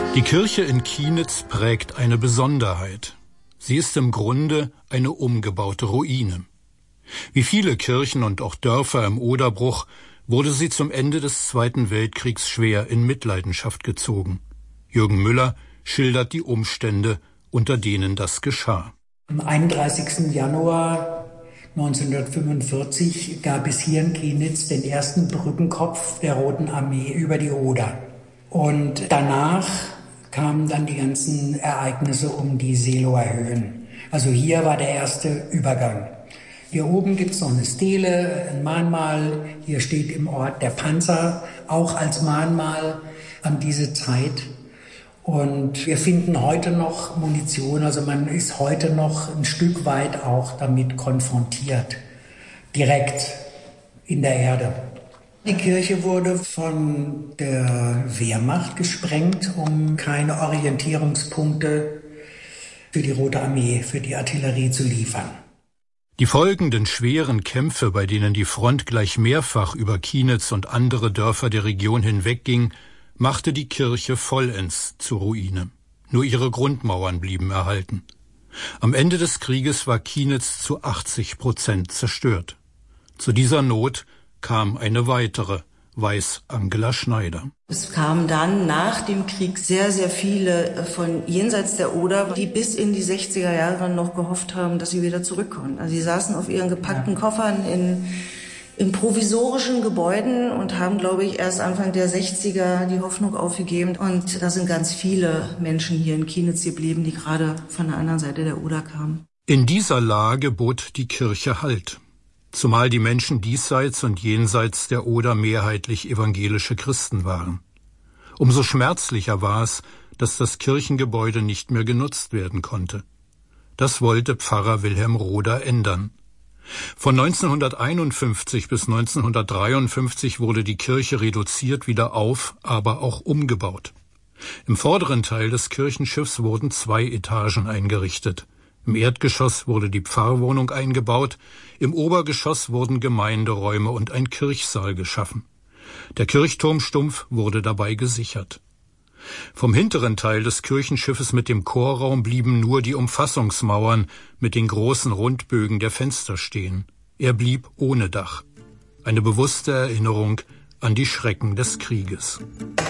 Die Kirche in Kienitz prägt eine Besonderheit. Sie ist im Grunde eine umgebaute Ruine. Wie viele Kirchen und auch Dörfer im Oderbruch wurde sie zum Ende des Zweiten Weltkriegs schwer in Mitleidenschaft gezogen. Jürgen Müller schildert die Umstände, unter denen das geschah. Am 31. Januar 1945 gab es hier in Kienitz den ersten Brückenkopf der Roten Armee über die Oder. Und danach kamen dann die ganzen Ereignisse um die Seeloer Höhen. Also hier war der erste Übergang. Hier oben gibt es noch eine Stele, ein Mahnmal. Hier steht im Ort der Panzer, auch als Mahnmal an diese Zeit. Und wir finden heute noch Munition, also man ist heute noch ein Stück weit auch damit konfrontiert, direkt in der Erde. Die Kirche wurde von der Wehrmacht gesprengt, um keine Orientierungspunkte für die Rote Armee, für die Artillerie zu liefern. Die folgenden schweren Kämpfe, bei denen die Front gleich mehrfach über Kienitz und andere Dörfer der Region hinwegging, machte die Kirche vollends zur Ruine. Nur ihre Grundmauern blieben erhalten. Am Ende des Krieges war Kienitz zu 80% zerstört. Zu dieser Not kam eine weitere, weiß Angela Schneider. Es kamen dann nach dem Krieg sehr, sehr viele von jenseits der Oder, die bis in die 60er Jahre noch gehofft haben, dass sie wieder zurückkommen. Also sie saßen auf ihren gepackten Koffern in provisorischen Gebäuden und haben, glaube ich, erst Anfang der 60er die Hoffnung aufgegeben. Und da sind ganz viele Menschen hier in Kienitz geblieben, die gerade von der anderen Seite der Oder kamen. In dieser Lage bot die Kirche Halt. Zumal die Menschen diesseits und jenseits der Oder mehrheitlich evangelische Christen waren. Umso schmerzlicher war es, dass das Kirchengebäude nicht mehr genutzt werden konnte. Das wollte Pfarrer Wilhelm Roder ändern. Von 1951 bis 1953 wurde die Kirche reduziert wieder auf, aber auch umgebaut. Im vorderen Teil des Kirchenschiffs wurden 2 Etagen eingerichtet. Im Erdgeschoss wurde die Pfarrwohnung eingebaut, im Obergeschoss wurden Gemeinderäume und ein Kirchsaal geschaffen. Der Kirchturmstumpf wurde dabei gesichert. Vom hinteren Teil des Kirchenschiffes mit dem Chorraum blieben nur die Umfassungsmauern mit den großen Rundbögen der Fenster stehen. Er blieb ohne Dach. Eine bewusste Erinnerung an die Schrecken des Krieges.